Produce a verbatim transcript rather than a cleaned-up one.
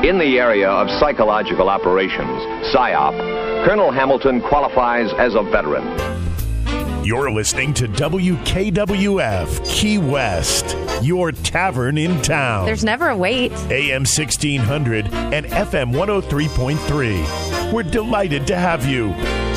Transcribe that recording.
In the area of psychological operations, PSYOP, Colonel Hamilton qualifies as a veteran. You're listening to W K W F Key West, your tavern in town. There's never a wait. A M sixteen hundred and F M one oh three point three. We're delighted to have you.